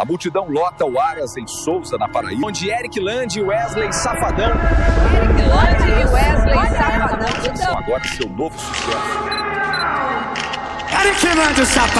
A multidão lota o Aras em Souza, na Paraíba, onde Eric Land e Wesley Safadão. Eric Land e Wesley Safadão. São agora seu novo sucesso. Eric Land e Safadão.